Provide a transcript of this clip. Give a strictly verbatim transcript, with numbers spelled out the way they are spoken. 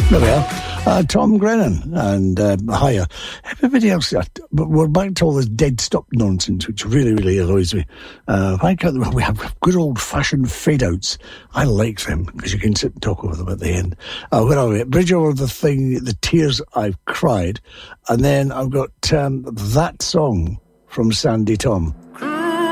There we are. Uh, Tom Grennan and uh, Hiya. Everybody else, uh, but we're back to all this dead stop nonsense, which really, really annoys me. Uh, I got, we have good old-fashioned fade-outs. I like them, because you can sit and talk over them at the end. Uh, where are we? Bridge Over the Thing, The Tears I've Cried. And then I've got um, that song from Sandy Tom.